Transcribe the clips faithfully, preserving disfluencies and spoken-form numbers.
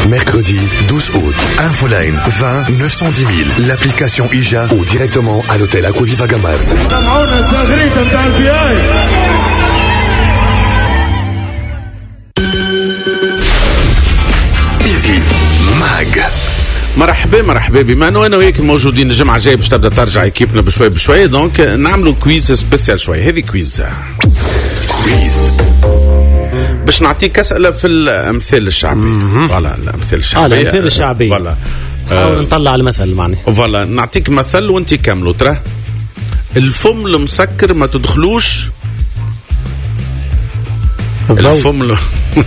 Mercredi douze août. Infoline vingt neuf cent dix mille. L'application I J A ou directement à l'hôtel Aquaviva Gamart. Midi Mag. مرحبا مرحبا بما انه انا وياك موجودين الجمعه الجايه باش تبدا ترجع ايكيبنا بشوي بشوي، دونك نعملوا كويز سبيسيال شوي. هذه كويز كويز باش نعطيك اسئله في الامثال الشعبيه. فوالا الامثال الشعبيه. اه الامثال الشعبيه. فوالا نحاول نطلع المثل معني. فوالا نعطيك مثل وانت كملوا. ترى الفم المسكر ما تدخلوش الفم ل...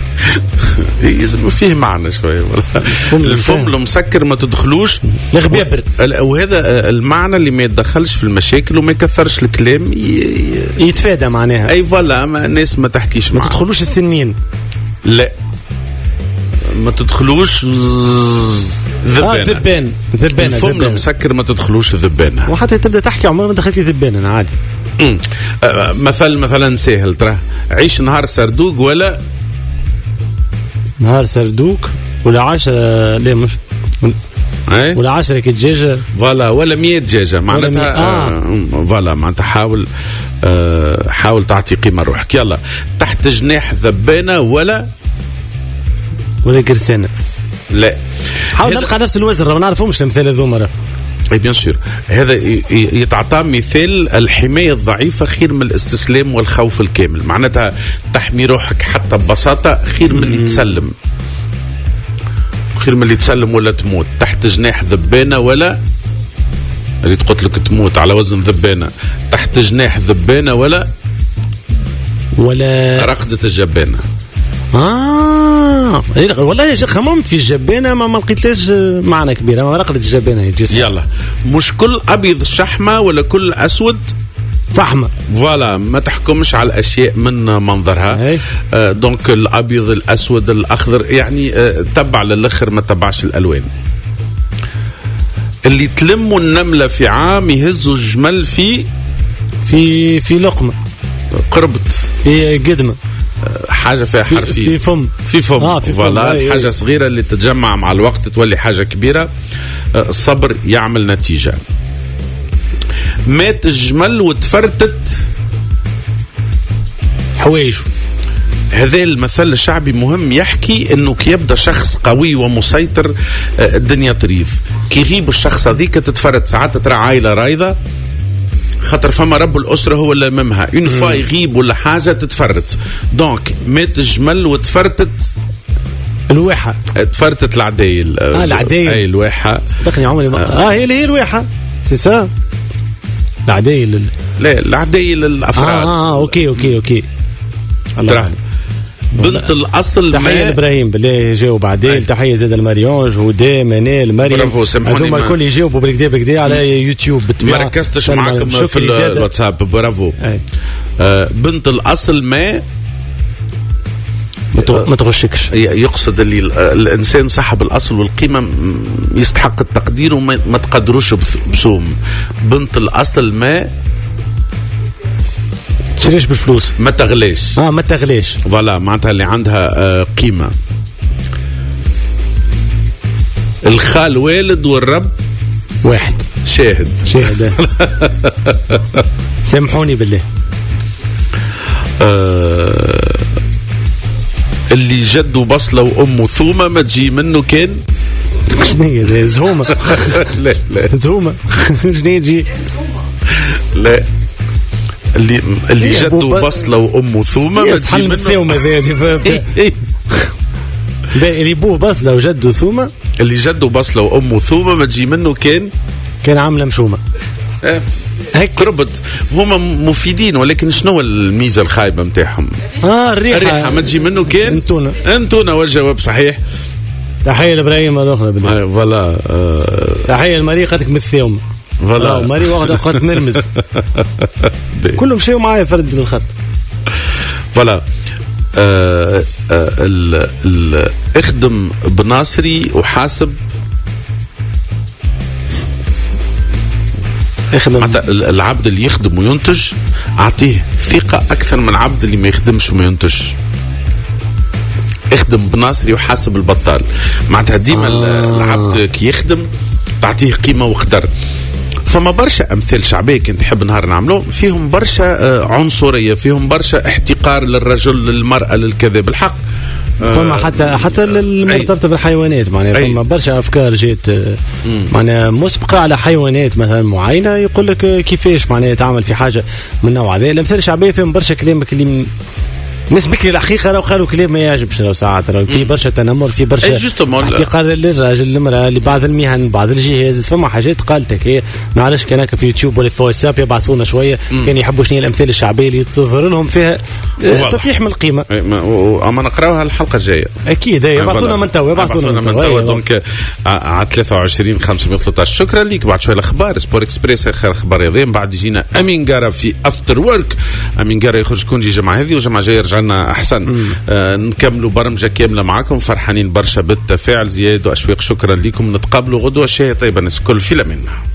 فيه معنى شوي. الفم المسكر ما تدخلوش الغبيبر، وهذا المعنى اللي ما يتدخلش في المشاكل وما يكثرش الكلام ي... يتفادى معناها. اي فوالا الناس ما تحكيش ما تدخلوش السنين. لا ما تدخلوش ذبانه. اه ذبان ذبانه. الفم المسكر ما تدخلوش ذبانه. وحتى تبدا تحكي عمرك ما دخلت ذبانه عادي. آه مثل مثلا سهل. ترى عيش نهار سردوق ولا نهار سردوك ولا عشرة ليه مش ايه ولا عشرة كدجاجة فوالا ولا مية دجاجة معناتها. آه. فوالا معناتها حاول آه حاول تعطي قيمة روحك. يلا تحت جناح ذبانة ولا ولا كرسانة. لا حاول نلقى نفس الوزن. ما نعرفهمش المثال هذوما. اي بيان سور. هذا يتعطى مثال الحماية الضعيفة خير من الاستسلام والخوف الكامل. معناتها تحمي روحك حتى ببساطة خير من اللي تسلم خير من اللي تسلم ولا تموت. تحت جناح ذبانة ولا اللي تقول لك تموت على وزن ذبانة. تحت جناح ذبانة ولا ولا رقدة الجبانة. اه والله يا شيخ خممت في الجبانه ما, ما لقيتلاش معنى كبير. ما رقدت الجبانه يجي. يلا مش كل ابيض شحمه ولا كل اسود فحمه. فوالا ما تحكمش على الاشياء من منظرها. آه دونك الابيض الاسود الاخضر يعني آه تبع للاخر ما تبعش الالوان. اللي تلموا النمله في عام يهزوا الجمل في في في لقمه. قربت في قدمه. حاجة فيها حرفين. في فم في فم. آه في فوالا الحاجة صغيرة اللي تتجمع مع الوقت تولي حاجة كبيرة. الصبر يعمل نتيجة. مات الجمل وتفرتت حوايجه. هذا المثل الشعبي مهم يحكي انه كي يبدا شخص قوي ومسيطر الدنيا تريف. كي يغيب الشخص هذيك تتفرت. ساعات ترى عائلة رايضة خاطر فما رب الأسرة هو اللي ممها. اون فوا يغيب ولا حاجة تتفرت. دونك مات الجمل وتفرتت الواحة. تفرتت العدايل. اه العدايل. اي الواحة. صدقني عمري ما اه, آه هي اللي هي الواحة. سي سا العدايل ال... لا العدايل الأفراد. اه, آه اوكي اوكي اوكي. الله بنت الأصل. تحية لإبراهيم بالله يجاوب عديل. تحية زاد الماريون جودة منال مريم. برافو سامحوني. هذوما الكل يجاوبوا بالكدا بالكدا على يوتيوب. ما ركزتش معكم في الواتساب. برافو. آه بنت الأصل ما ما تغشكش. يقصد اللي الإنسان صاحب الأصل والقيمة يستحق التقدير وما تقدروش بسوم. بنت الأصل ما تشريش بالفلوس. ما تغليش. اه ما تغليش. فوالا معناتها اللي عندها آه قيمة. الخال والد والرب واحد. شاهد. شاهد. سامحوني بالله. آه اللي جده بصلة وأمه ثومة ما تجي منه كان شنية زي زهومة. لا لا زهومة. شنية تجي. لا اللي اللي جده بصلة وأمه ثومة ما تجي منه ثومة ذي. اللي بوه بصلة وجده ثومة. اللي جده بصلة وأمه ثومة ما تجي منه كان كان عاملة مشومة. اه هيك قربت. هما مفيدين ولكن شنو الميزة الخايبة متاعهم؟ اه الريحة. الريحة ما تجي منه كان انتونا. انتونا والجواب صحيح. تحية لإبراهيم الأخرى بالله. فوالا آه تحية المريقتك من الثوم. فوالا ماري واحدة أخرى نرمز. كلهم مشيوا معايا فرد الخط. فوالا آه آه ال ال اخدم بناصري وحاسب. اخدم. العبد اللي يخدم وينتج أعطيه ثقة أكثر من العبد اللي ما يخدمش وما ينتج. اخدم بناصري وحاسب البطال. معناتها ديما آه. العبد كي يخدم تعطيه قيمة وقدر. فما برشا أمثال شعبية كنت تحب نهار نعملو فيهم برشا عنصرية، فيهم برشا احتقار للرجل للمرأة للكذا. بالحق فما حتى حتى المرتبطة بالحيوانات معناها فما برشا أفكار جات معناها مسبقة على حيوانات مثلا معينة، يقول لك كيفاش معناها تعمل في حاجة من نوع هذا. الأمثال الشعبية فيهم برشا كلامك اللي نسبك لي الحقيقة لو قالوا كلام ما يعجبش، لو ساعات لو في برشا تنمر، في برشا احتقار للراجل للمرأة لبعض المهن بعض الجهاز. فما حاجات قالتك هي ما عرفش كان في يوتيوب ولا في واتساب يبعثونا شوية كان يحبوا شنو الأمثال الشعبية اللي تظهر لهم فيها تطيح من القيمة. أما نقراوها الحلقة الجاية أكيد يبعثونا من توا يبعثونا من توا دونك على ثلاثة وعشرين خمسمية وثلاثة عشر. شكرا لك. بعد شوية الأخبار سبور إكسبريس آخر أخبار رياضية، بعد يجينا أمين قارة في أفتر وورك. أمين قارة يخرج كونجي جمعة هذه وجمعة جاية رجعنا أحسن. آه نكملوا برمجة كاملة معكم، فرحانين برشا بالتفاعل. زياد وأشويق شكرا لكم، نتقابلوا غدوة. شيء طيبة الناس كل في لمنا.